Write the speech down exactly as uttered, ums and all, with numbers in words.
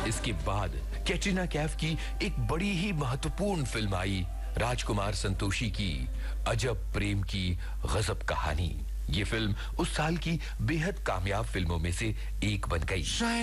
इसके बाद कैटरीना कैफ की एक बड़ी ही महत्वपूर्ण फिल्म आई, राजकुमार संतोषी की अजब प्रेम की गजब कहानी। ये फिल्म उस साल की बेहद कामयाब फिल्मों में से एक बन गई।